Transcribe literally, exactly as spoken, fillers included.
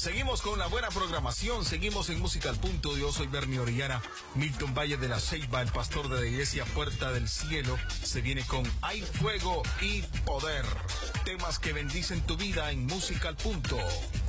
Seguimos con la buena programación, seguimos en Música al Punto. Yo soy Bernie Orellana. Milton Valle de la Ceiba, el pastor de la iglesia Puerta del Cielo, se viene con Hay Fuego y Poder. Temas que bendicen tu vida en Música al Punto.